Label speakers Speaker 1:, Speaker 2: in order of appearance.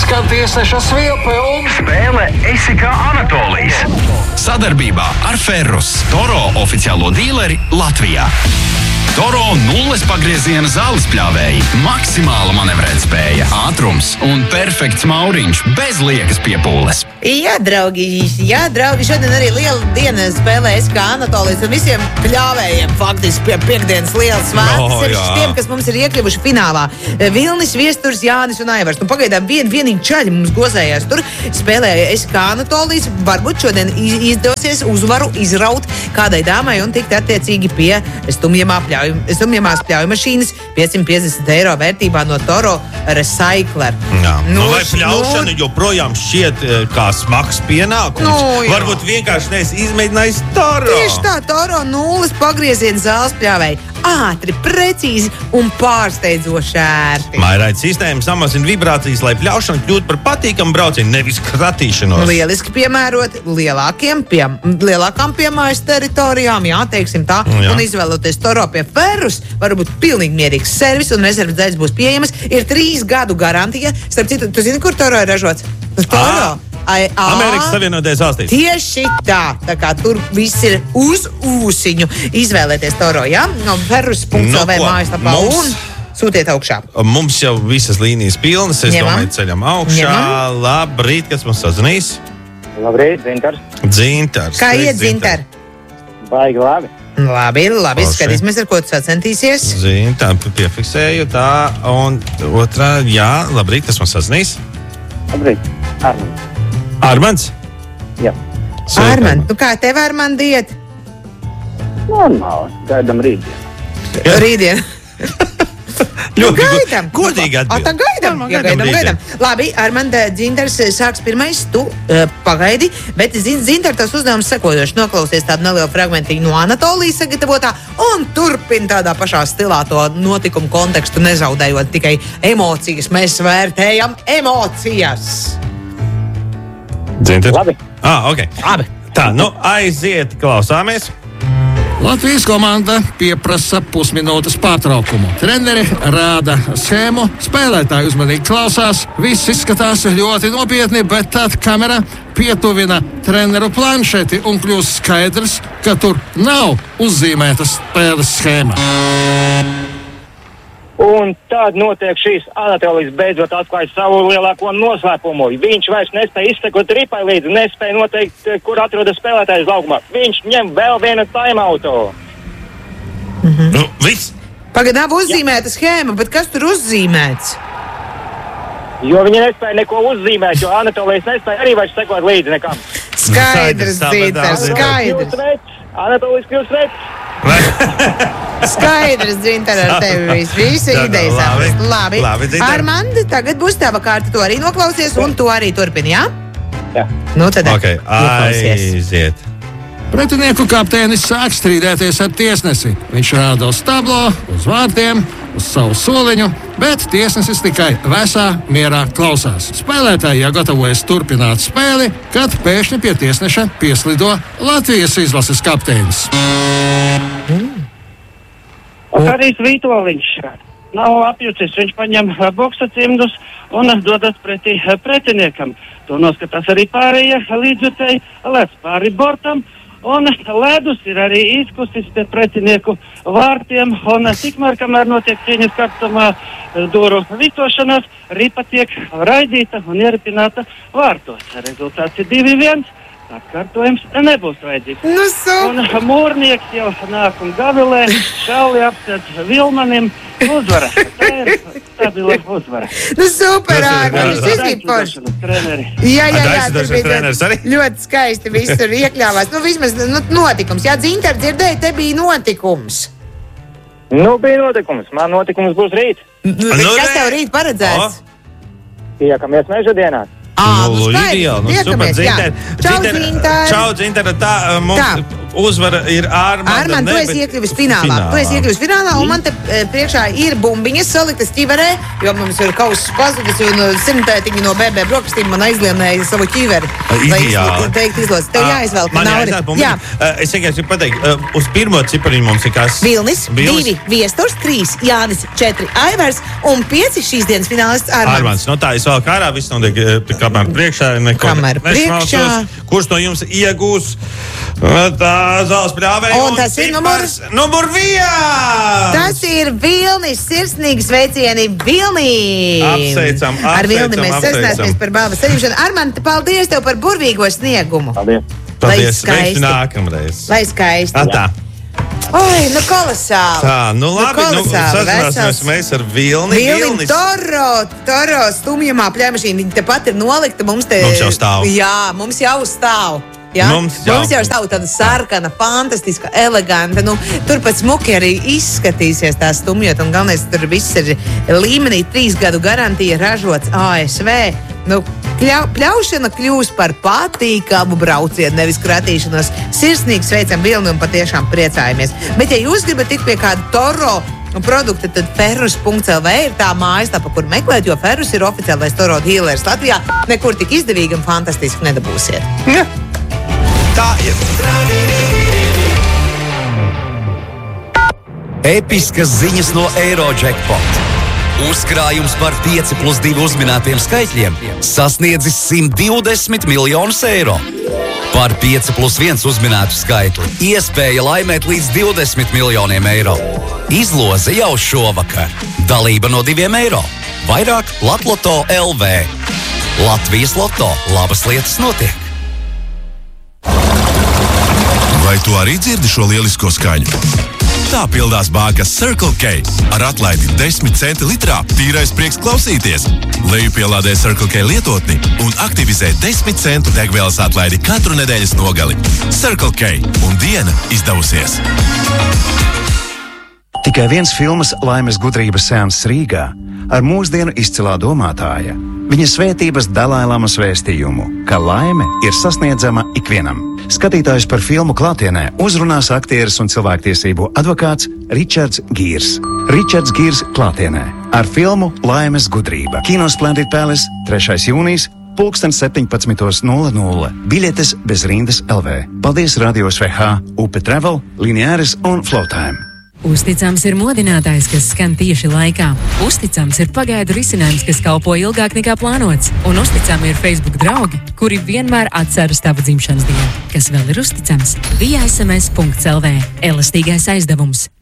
Speaker 1: Skan tiesneša svilpilns.
Speaker 2: Spēle esi kā Anatolijs. Sadarbībā ar Ferrus, Toro oficiālo dīleri Latvijā. Toro nulles pagrieziena zāles pļāvēji, maksimāla manevrētspēja, ātrums un perfekts mauriņš bez liekas piepūles.
Speaker 3: Jā, draugi, šodien arī liela diena spēlē SK Anatolijas un visiem pļāvējiem faktiski pie piekdienas liels svētks. Tiem, kas mums ir iekļuvuši finālā. Vilnis, Viesturs, Jānis un Aivars. Nu, pagaidām vienīgi čaļi mums gozējās tur. Spēlēja SK Anatolijas. Varbūt šodien izdosies uzvaru izraut kādai dāmai un tikt attiecīgi pie stumjamās pļauju mašīnas 550 eiro vērtībā no Toro Recycler.
Speaker 4: Jā. Vai pļaušana joprojām šķiet kā smags pienākums? Varbūt vienkārši neesi izmēģinājis Toro.
Speaker 3: Tieši tā, Toro nulles pagrieziena zāles pļāvēji. Ātri, precīzi un pārsteidzoši ērti.
Speaker 4: Mairaita sistēma samazina vibrācijas, lai pļaušana kļūtu par patīkamu braucienu, nevis kratīšanos.
Speaker 3: Lieliski piemērot lielākām piemājas teritorijām, jā, teiksim tā, un izvēloties Toro pie Ferrus, varbūt pilnīgi mierīgs servis un rezerves daļas būs pieejamas. Ir 3 gadu garantija. Starp citu, tu zini, kur Toro ir ražots? Toro.
Speaker 4: Amerikas Savienotajās valstīs.
Speaker 3: Tieši tā. Tā kā tur viss ir uz ūsiņu. Izvēlēties Toro, jā? No ferrus.lv mājaslapā un sūtiet augšā.
Speaker 4: Mums jau visas līnijas pilnas. Es domāju, ceļam augšā. Labrīt, kas mums sazvanīs?
Speaker 5: Labrīt, Dzintars.
Speaker 3: Kā iet, Dzintar?
Speaker 5: Baigi labi.
Speaker 3: Labi, skatīsimies, ar ko tu sacentīsies.
Speaker 4: Tā, piefiksēju tā. Un otrā, jā, labrīt, kas mums sazvanīs?
Speaker 5: Labrīt,
Speaker 4: Armands?
Speaker 5: Jā.
Speaker 3: Armand, nu kā tev, Armand, iet?
Speaker 5: Normāli, gaidam rītdien.
Speaker 3: Rītdien? Gaidam.
Speaker 4: Godīgi atbild.
Speaker 3: Gaidam. Labi, Armand, Dzintars sāks pirmais, tu pagaidi, bet Dzintar, tas uzdevums sekojoši. Noklausies tādu nelielu fragmentiņu no Anatolijas sagatavotā un turpin tādā pašā stilā to notikumu kontekstu, nezaudējot tikai emocijas. Mēs vērtējam emocijas.
Speaker 4: Dzintar?
Speaker 5: Labi.
Speaker 4: Ok.
Speaker 3: Labi.
Speaker 4: Tā, aiziet, klausāmies.
Speaker 1: Latvijas komanda pieprasa pusminūtes pārtraukumu. Treneri rāda schēmu, spēlētāji uzmanīgi klausās. Viss izskatās ļoti nopietni, bet tad kamera pietuvina treneru planšeti un kļūst skaidrs, ka tur nav uzzīmēta spēles schēma.
Speaker 5: Un tad notiek šīs Anatolijas beidzot atklāja savu lielāko noslēpumu. Viņš vairs nespēja izsekot ripai līdzi, nespēja noteikt, kur atrodas spēlētājs laukumā. Viņš ņem vēl vienu timeoutu.
Speaker 4: Viss.
Speaker 3: Pagaid, nav uzzīmēta schēma, bet kas tur uzzīmēts?
Speaker 5: Jo viņi nespēja neko uzzīmēt, jo Anatolijas nespēja arī vairs sekot līdzi nekam.
Speaker 3: Skaidrs, Dzintar, skaidrs.
Speaker 5: Anatolijas kļūst veids.
Speaker 3: Skaidrs, Dzintar, ar tevi visu idejas saprast. Labi, Armand, tagad būs tava kārta, tu arī noklausies un tu arī turpini, jā?
Speaker 5: Jā.
Speaker 3: Nu tad
Speaker 4: aiziet.
Speaker 1: Pretinieku kapteinis sāk strīdēties ar tiesnesi. Viņš rāda uz tablo, uz vārtiem, uz savu soliņu, bet tiesnesis tikai vēsā mierā klausās. Spēlētāji jau gatavojas turpināt spēli, kad pēkšņi pie tiesneša pieslido Latvijas izlases kapteinis.
Speaker 6: Harijs Vītoliņš nav apjucis, viņš paņem boksa cimdus un dodas pretī pretiniekam. To noskatās arī pārējie līdzjutēji, lec pāri bortam. Un ledus ir arī izkustis pie pretinieku vārtiem, un tikmēr, kamēr notiek cīņas kartumā dūru vitošanās, ripa tiek raidīta un ieripināta vārtos. Rezultāts ir 2-1. Atkārtojums nebūs vajadzīgs. Un mūrnieks jau nāk un gavilē, šauli apsēd Vilmanim. Uzvara. Tā ir stabila uzvara.
Speaker 3: Super, viņš izvīt forši. Jā, tur bija ļoti skaisti viss tur iekļāvās. Vismaz notikums. Jā, Dzintar, dzirdēji, te bija notikums.
Speaker 5: Bija notikums. Man notikums būs rīt.
Speaker 3: Kas tev rīt paredzēts?
Speaker 5: Tiekamies meža dienā.
Speaker 3: Ideāli,
Speaker 4: super, Dzintar.
Speaker 3: Čau, Dzintar.
Speaker 4: Čau, Dzintar. Tā, mums uzvara ir Armanda.
Speaker 3: Armand, tu esi iekļuvis finālā. Un man te priekšā ir bumbiņas saliktas ķiverē, jo mums ir kauss pazudis un simtētiņi no BB brokastīm man aizlienēja savu ķiveri. Teikt izlozes. Tev jāizvēl, ka Nauri. Jā.
Speaker 4: Es vienkārši gribu pateikt, uz pirmo cipariņu mums ir kas?
Speaker 3: Vilnis, 2 Viesturs, 3 Jānis, 4 Aivars un 5 šīs dienas finālists Armands.
Speaker 4: No tā es vēl kārā, viss notiek kamēr priekšā.
Speaker 3: Kamēr priekšā.
Speaker 4: Kurš no jums iegūs tā zāles pļāvēja?
Speaker 3: Un tas ir
Speaker 4: numur 1!
Speaker 3: Tas ir Vilnis, sirsnīgi sveicieni Vilnim!
Speaker 4: Apsveicam.
Speaker 3: Ar Vilni mēs sasniegsimies par balvas saņemšanu. Armand, paldies tev par burvīgo sniegumu!
Speaker 4: Paldies, veiks nākamreiz.
Speaker 3: Lai skaisti.
Speaker 4: Tā.
Speaker 3: Oi, kolosāli.
Speaker 4: Tā, labi, sazināsimies mēs ar Vilni.
Speaker 3: Vilni, Toro stumjamā pļāmašīna, viņa tepat ir nolikta. Mums
Speaker 4: jau stāv.
Speaker 3: Jā, mums jau stāv. Ja? Mums jau stāv tāda sarkana, fantastiska, eleganta. Tur pat smuki arī izskatīsies tā stumjot. Un galvenais, tur viss ir līmenī 3 gadu garantija ražots ASV. Pļaušana kļūs par patīkamu braucienu, nevis kratīšanos. Sirsnīgi sveicam Vilni un patiešām priecājamies. Bet, ja jūs gribat tikt pie kāda Toro produkta, tad ferrus.lv ir tā mājaslapa, kur meklēt, jo Ferrus ir oficiālais Toro dīlers Latvijā. Nekur tik izdevīgi un fantastiski nedabūsiet.
Speaker 4: Ja. Tā ir.
Speaker 7: Episkas ziņas no Eurojackpot. Uzkrājums par 5+2 uzminētiem skaitļiem sasniedzis 120 miljonus eiro. Par 5+1 uzminētu skaitli iespēja laimēt līdz 20 miljoniem eiro. Izloze jau šovakar. Dalība no 2 eiro. Vairāk Latloto LV. Latvijas Loto. Labas lietas notiek.
Speaker 8: Vai tu arī dzirdi šo lielisko skaņu? Tā pildās bākas Circle K. Ar atlaidi 10 centi litrā tīrais prieks klausīties. Lejupielādē Circle K lietotni un aktivizē 10 centu degvielas atlaidi katru nedēļas nogali. Circle K un diena izdevusies.
Speaker 9: Tikai viens filmas Laimes gudrības seanss Rīgā ar mūsdienu izcilā domātāja. Viņa svētības Dalailamas vēstījumu, ka laime ir sasniedzama ikvienam. Skatītājus par filmu klātienē uzrunās aktieris un cilvēktiesību advokāts Ričards Gīrs. Ričards Gīrs klātienē ar filmu Laimes gudrība. Kino Splendid Palace 3. jūnijas 17:00. Biļetes bez rindas LV. Paldies Radio SVH, UPE Travel, Lineāris un Flowtime.
Speaker 10: Uzticams ir modinātājs, kas skan tieši laikā. Uzticams ir pagaidu risinājums, kas kalpo ilgāk nekā plānots. Un uzticami ir Facebook draugi, kuri vienmēr atceras tavu dzimšanas dienu. Kas vēl ir uzticams? viasms.lv. Elastīgais aizdevums.